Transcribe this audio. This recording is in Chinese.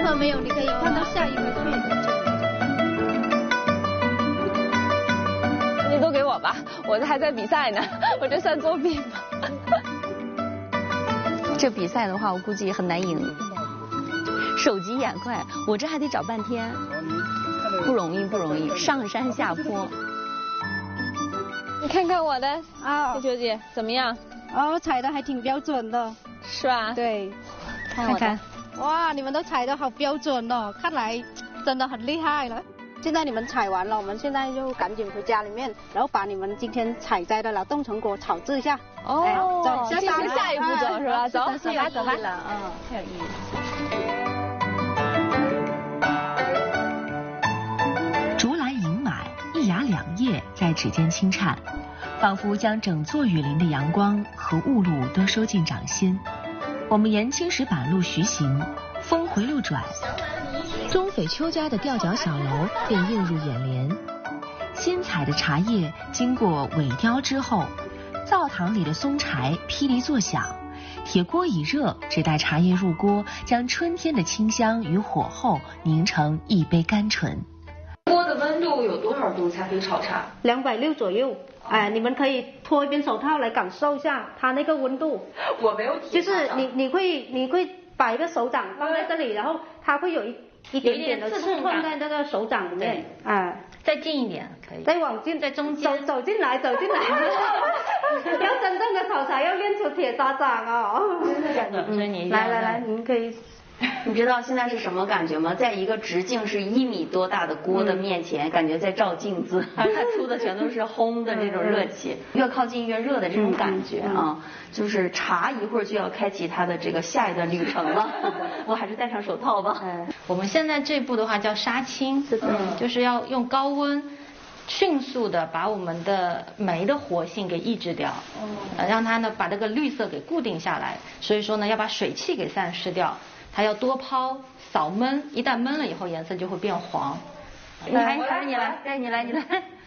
合没有，你可以换到下一个去。 你都给我吧，我这还在比赛呢，我这算作弊吗？ 这比赛的话，我估计很难赢。手疾眼快，我这还得找半天，不容易不容易，上山下坡。 你看看我的啊， 秋姐怎么样？ 哦，踩的还挺标准的， 是吧？ 对， 看看， 哇，你们都踩得好标准哦，看来真的很厉害了。现在你们采完了，我们现在就赶紧回家里面，然后把你们今天采摘的劳动成果炒制一下。 哦， 走， 进行下一步走是吧？走， 走吧走吧。嗯，太有意义。 竹篮银满，一芽两叶在指尖轻颤，仿佛将整座雨林的阳光和雾露都收进掌心。我们沿青石板路徐行，峰回路转，钟匪秋家的吊脚小楼便映入眼帘。新采的茶叶经过萎凋之后，灶堂里的松柴噼里作响，铁锅已热，只待茶叶入锅，将春天的清香与火候凝成一杯甘醇。 锅的温度有多少度才可以炒茶 ？260左右。哎，你们可以脱一边手套来感受一下它那个温度。 我没有体就是你会把一个手掌放在这里，然后它会有一点点的刺痛在那个手掌里面。哎， 再近一点可以。 再往近， 在中间。 走进来。要真正的炒茶要练出铁砂掌哦。 真的假的？所以你来，您可以。 你知道现在是什么感觉吗？在一个直径是1米多大的锅的面前，感觉在照镜子，它出的全都是烘的这种热气，越靠近越热的这种感觉啊，就是茶一会儿就要开启它的这个下一段旅程了。我还是戴上手套吧。 我们现在这步的话叫杀青，就是要用高温迅速的把我们的酶的活性给抑制掉，让它呢把这个绿色给固定下来。所以说呢，要把水汽给散失掉。它要多抛扫焖，一旦焖了以后颜色就会变黄。 还是你来，该你来。